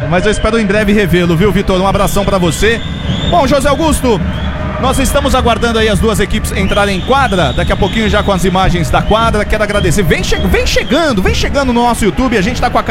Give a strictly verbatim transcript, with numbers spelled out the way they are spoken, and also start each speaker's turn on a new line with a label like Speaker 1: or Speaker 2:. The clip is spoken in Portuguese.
Speaker 1: mas eu espero em breve revê-lo, viu, Vitor? Um abração pra você. Bom, José Augusto, nós estamos aguardando aí as duas equipes entrarem em quadra, daqui a pouquinho já com as imagens da quadra. Quero agradecer, vem, che vem chegando, vem chegando no nosso YouTube, a gente tá com a